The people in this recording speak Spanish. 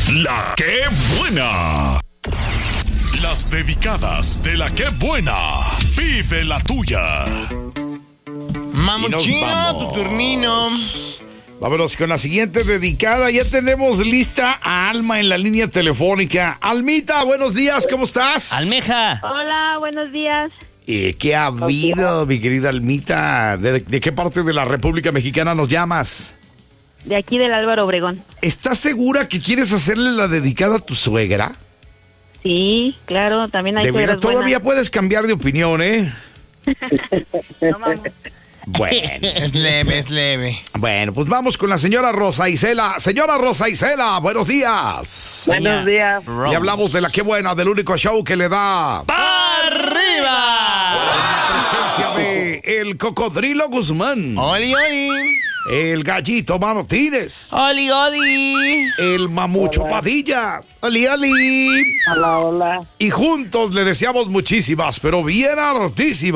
La que buena. Las dedicadas de La que buena. Vive la tuya. Mamuchino, tu turnino. Vámonos con la siguiente dedicada. Ya tenemos lista a Alma en la línea telefónica. Almita, buenos días, ¿cómo estás? Almeja. Hola, buenos días. ¿Qué ha habido, mi querida Almita? ¿De qué parte de la República Mexicana nos llamas? De aquí del Álvaro Obregón. ¿Estás segura que quieres hacerle la dedicada a tu suegra? Sí, claro, también hay De veras, suegras buenas. todavía puedes cambiar de opinión, ¿eh? No, vamos. Bueno. Es leve, es leve. Bueno, pues vamos con la señora Rosa Isela. Señora Rosa Isela, buenos días. Buenos días. Y hablamos de La que buena, del único show que le da ¡Arriba! presencia de el Cocodrilo Guzmán, ¡Oli, oli! el Gallito Martínez, ¡Oli, oli! el Mamucho Padilla, Ali Ali. Hola, hola. Y juntos le deseamos muchísimas, pero bien hartísimas